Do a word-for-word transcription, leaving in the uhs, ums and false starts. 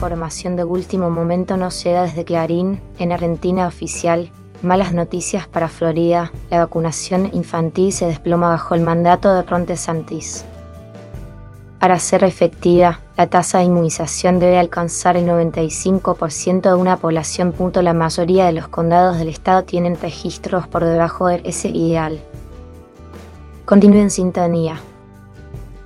información de último momento nos llega desde Clarín, en Argentina Oficial. Malas noticias para Florida. La vacunación infantil se desploma bajo el mandato de Ron DeSantis. Para ser efectiva, la tasa de inmunización debe alcanzar el noventa y cinco por ciento de una población. La mayoría de los condados del estado tienen registros por debajo de ese ideal. Continúe en sintonía.